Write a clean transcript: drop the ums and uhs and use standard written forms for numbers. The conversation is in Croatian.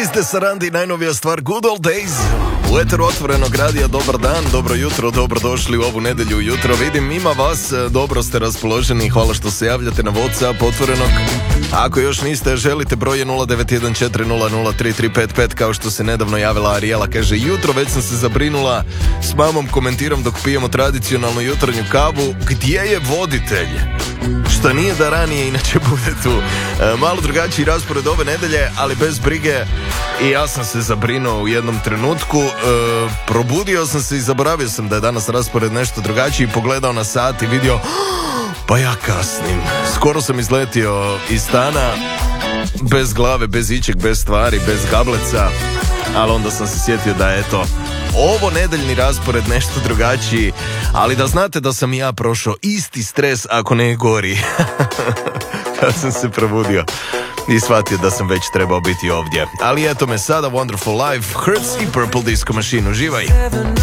ste Sarandi, najnovija stvar Good Old Days. U eteru Otvorenog radija, dobar dan, dobro jutro, dobrodošli u ovu nedjelju ujutro. Vidim, ima vas, dobro ste raspoloženi, hvala što se javljate na WhatsApp Otvorenog. Ako još niste, želite broj je 0914003355, kao što se nedavno javila Arijela, kaže: jutro već sam se zabrinula, s mamom komentiram dok pijemo tradicionalnu jutarnju kavu, gdje je voditelj? Što nije da ranije inače bude tu. Malo drugačiji raspored ove nedelje, ali bez brige, i ja sam se zabrinuo u jednom trenutku. Probudio sam se i zaboravio sam da je danas raspored nešto drugačiji, pogledao na sat i vidio, pa ja kasnim. Skoro sam izletio iz stana, bez glave, bez ičeg, bez stvari, bez gableca, ali onda sam se sjetio da je eto ovo nedeljni raspored nešto drugačiji, ali da znate da sam i ja prošao isti stres, ako ne gori, kad sam se probudio i shvatio da sam već trebao biti ovdje. Ali eto me sada, Wonderful Life, Hurts i Purple Disco Machine. Uživaj!